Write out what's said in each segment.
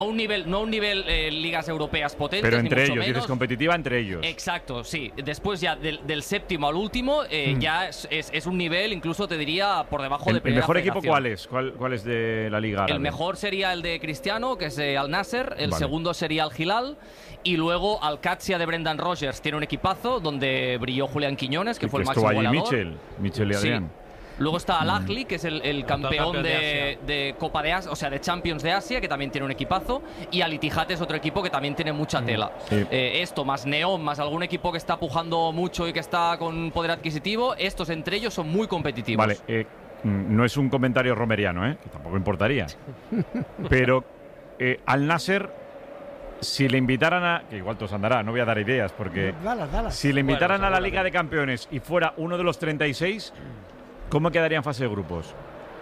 No a un nivel ligas europeas potentes, pero entre ni mucho ellos, menos. dices competitiva entre ellos. Exacto, sí. Después ya del séptimo al último, ya es un nivel, incluso te diría, por debajo de primera ¿El mejor equipo federación. cuál es? ¿Cuál es de la Liga Árabe? El mejor sería el de Cristiano, que es Al Nasser. El Vale. segundo sería Al Hilal. Y luego Al Qadsia de Brendan Rodgers tiene un equipazo donde brilló Julián Quiñones, que fue el máximo estuvo allí goleador. Michel y Adrián. Sí. Luego está Al Ahly, que es el campeón de Copa de Asia, o sea, de Champions de Asia, que también tiene un equipazo. Y Al Ittihad es otro equipo que también tiene mucha tela. Sí. Esto, más Neom, más algún equipo que está pujando mucho y que está con poder adquisitivo, estos entre ellos son muy competitivos. Vale, no es un comentario romeriano, que tampoco importaría. Pero Al Nasser, si le invitaran a... que igual te os andará, no voy a dar ideas, porque... Dalas. Si le invitaran a la Liga de Campeones y fuera uno de los 36... ¿Cómo quedaría en fase de grupos?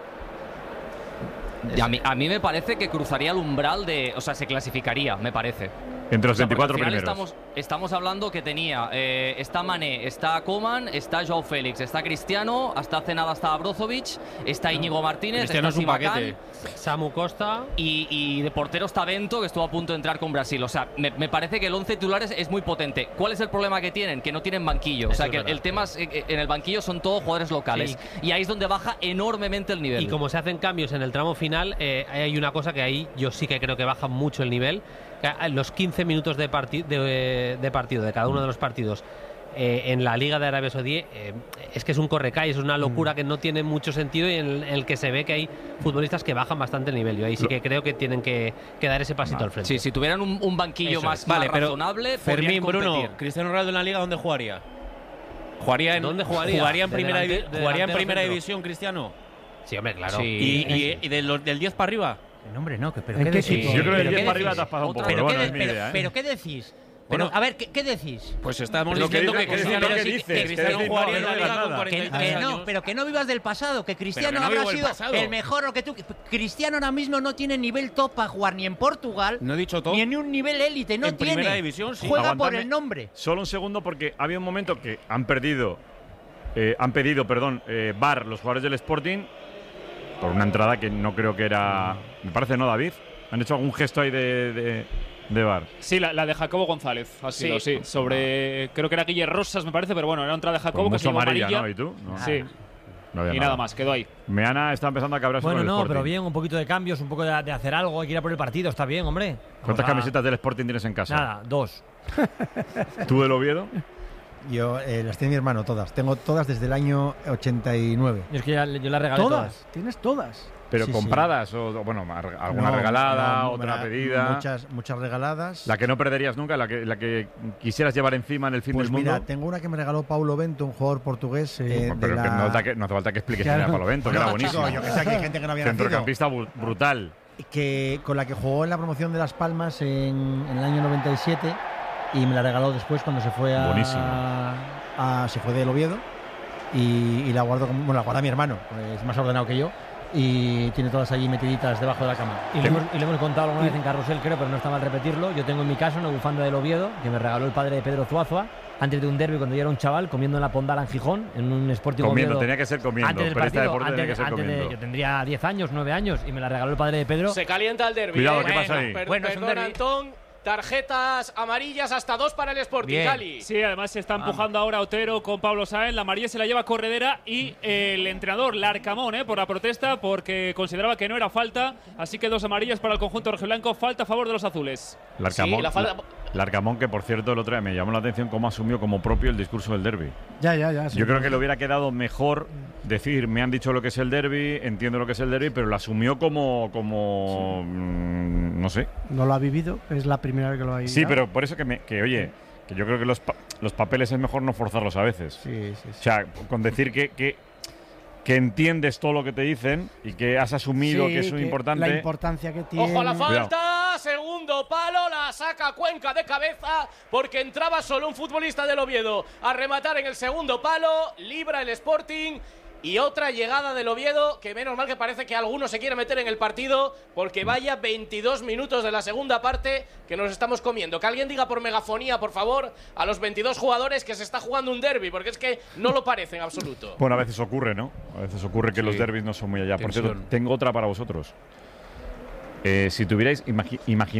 A mí me parece que cruzaría el umbral de... O sea, se clasificaría, me parece. Entre los 24 porque al final primeros. Estamos hablando que tenía... está Mané, está Coman, está Joao Félix, está Cristiano, hasta hace nada está Brozovic, está Íñigo Martínez, Cristiano está es un Simakan, paquete. Samu Costa. y de portero está Bento, que estuvo a punto de entrar con Brasil. O sea, me parece que el 11 titulares es muy potente. ¿Cuál es el problema que tienen? Que no tienen banquillo. O sea, que el tema es, en el banquillo son todos jugadores locales. Sí. Y ahí es donde baja enormemente el nivel. Y como se hacen cambios en el tramo final, hay una cosa que ahí yo sí que creo que baja mucho el nivel. Los 15 minutos de partido de cada uno de los partidos en la Liga de Arabia Saudí es que es un correcay, es una locura que no tiene mucho sentido y en el que se ve que hay futbolistas que bajan bastante el nivel. Yo ahí sí que creo que tienen que dar ese pasito al frente. Sí, si tuvieran un banquillo más razonable, Fermín, Bruno, Cristiano Ronaldo en la Liga, ¿dónde jugaría? ¿Dónde jugaría? ¿Jugaría en primera división, Cristiano? Sí, hombre, claro. Sí. ¿Y del 10 para arriba? No, hombre, no. ¿Pero qué decís? Yo creo que el 10 para arriba te has pasado un poco. ¿Pero, bueno, ¿pero qué decís? Bueno, Pero, a ver, ¿qué decís? Pues estamos Pero diciendo que que Cristiano jugaría en la Liga con 43 años. No, pero que no vivas del pasado, que Cristiano no habrá vivo el sido pasado. el mejor. O que tú, Cristiano ahora mismo no tiene nivel top para jugar ni en Portugal, No he dicho top. ni en un nivel élite, no En tiene. primera división, sí. Juega por Aguantadme el nombre. Solo un segundo, porque había un momento que han pedido VAR los jugadores del Sporting por una entrada que no creo que era. Me parece, ¿no, David? ¿Han hecho algún gesto ahí de VAR? Sí, la de Jacobo González ha sido, sí. Sobre, creo que era Guille Rosas, me parece, pero bueno, era entrada de Jacobo, Pues que se llevó amarilla, amarilla. ¿no? ¿Y tú? No. Sí. No había Y nada más, quedó ahí. Meana está empezando a cabrarse Bueno, con el no, Sporting. pero bien, un poquito de cambios, un poco de hacer algo, hay que ir a por el partido, está bien, hombre. ¿Cuántas camisetas del Sporting tienes en casa? Nada, 2. ¿Tú del Oviedo? Yo las tiene mi hermano, todas. Tengo todas desde el año 89. Yo es que yo las regalé todas. ¿Tienes todas? ¿Pero Sí, compradas o, bueno, alguna No, regalada, no, otra pedida? Muchas regaladas. La que no perderías nunca, la que quisieras llevar encima en el fin Pues del mundo. mira, tengo una que me regaló Paulo Bento, un jugador portugués. Pero de que la... no hace falta que expliques quién era Paulo Bento, que era buenísimo. Chico, yo que sé, aquí hay gente que no había nacido. Centrocampista brutal. Con la que jugó en la promoción de Las Palmas en el año 97 y me la regaló después cuando se fue se fue del Oviedo y la guardo como, bueno, la guarda mi hermano, es más ordenado que yo y tiene todas allí metiditas debajo de la cama. Y le hemos contado alguna vez en Carrusel, creo, pero no está mal repetirlo. Yo tengo en mi casa una bufanda del Oviedo que me regaló el padre de Pedro Zuazua antes de un derbi cuando yo era un chaval comiendo en la Pondala en Gijón, en un Sporting Comiendo, Oviedo. tenía que ser comiendo. Antes del pero partido, esta deporte tenía que ser comiendo. yo tendría 10 años, 9 años y me la regaló el padre de Pedro. Se calienta el derbi. Cuidado, ¿qué pasa ahí? Bueno, es un Perdón, derbi. Antón. Tarjetas amarillas hasta 2 para el Sporting, Bien. Cali. Sí, además se está empujando ahora Otero con Pablo Sáenz. La amarilla se la lleva Corredera y el entrenador Larcamón por la protesta porque consideraba que no era falta. Así que 2 amarillas para el conjunto rojiblanco. Falta a favor de los azules. Larcamón, Sí, la falta. Larcamón, que por cierto el otro día me llamó la atención cómo asumió como propio el discurso del derbi. Ya. Yo creo que le hubiera quedado mejor decir, me han dicho lo que es el derbi, entiendo lo que es el derbi, pero lo asumió como no sé. No lo ha vivido, es la primera vez que lo ha vivido. Sí, pero por eso que yo creo que los papeles es mejor no forzarlos a veces. Sí. O sea, con decir que entiendes todo lo que te dicen y que has asumido que es importante. La importancia que tiene. Ojo a la falta, Cuidado. segundo palo, la saca Cuenca de cabeza porque entraba solo un futbolista del Oviedo a rematar en el segundo palo, libra el Sporting. Y otra llegada del Oviedo, que menos mal que parece que alguno se quiere meter en el partido, porque vaya 22 minutos de la segunda parte que nos estamos comiendo. Que alguien diga por megafonía, por favor, a los 22 jugadores que se está jugando un derbi, porque es que no lo parece en absoluto. Bueno, a veces ocurre, ¿no? A veces ocurre que los derbis no son muy allá. Por cierto, tengo otra para vosotros. Si tuvierais,